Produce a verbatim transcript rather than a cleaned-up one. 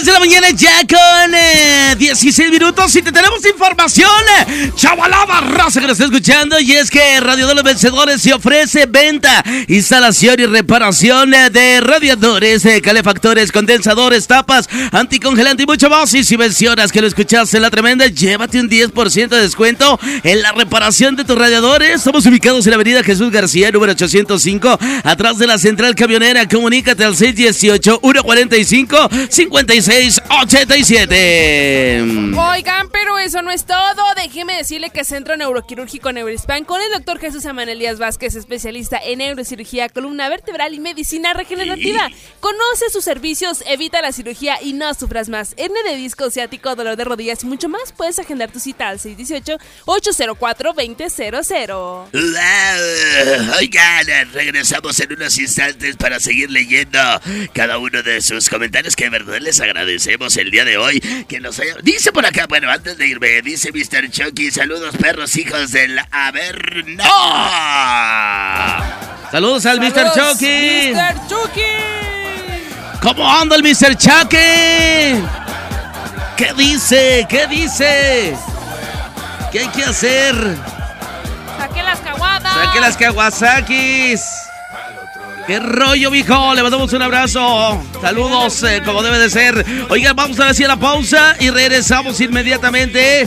diez de la mañana ya con eh, dieciséis minutos y te tenemos información, eh, chavalada raza que nos está escuchando, y es que Radio de los Vencedores se ofrece venta, instalación y reparación eh, de radiadores, eh, calefactores, condensadores, tapas, anticongelante y mucho más. Y si mencionas que lo escuchaste en La Tremenda, llévate un diez por ciento de descuento en la reparación de tus radiadores. Estamos ubicados en la avenida Jesús García, número ochocientos cinco, atrás de la central camionera. Comunícate al seis uno ocho, uno cuatro cinco, cinco seis ocho siete. Oigan, pero eso no es todo. Déjeme decirle que Centro Neuroquirúrgico Neurospine con el doctor Jesús Amán Elías Vázquez, especialista en neurocirugía, columna vertebral y medicina regenerativa. Conoce sus servicios, evita la cirugía y no sufras más. Hernia de disco ciático, dolor de rodillas y mucho más. Puedes agendar tu cita al seis uno ocho, ocho cero cuatro, dos cero cero cero. Oigan, regresamos en unos instantes para seguir leyendo cada uno de sus comentarios, que de verdad les agradecemos el día de hoy. Que nos haya... Dice por acá, bueno, antes de irme, dice mister Chucky, saludos perros hijos del Averno. Saludos al mister Chucky. mister Chucky. ¿Cómo anda el mister Chucky? ¿Qué dice? ¿Qué dice? ¿Qué hay que hacer? Saque las caguadas. Saque las Kawasakis. ¡Qué rollo, mijo! Le mandamos un abrazo. Saludos, eh, como debe de ser. Oigan, vamos a decir la pausa y regresamos inmediatamente.